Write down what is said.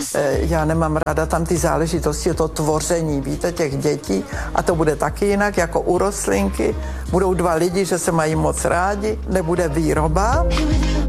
Já nemám ráda tam ty záležitosti, to tvoření, víte, těch dětí. A to bude taky jinak, jako u rostlinky. Budou dva lidi, že se mají moc rádi, nebude výroba.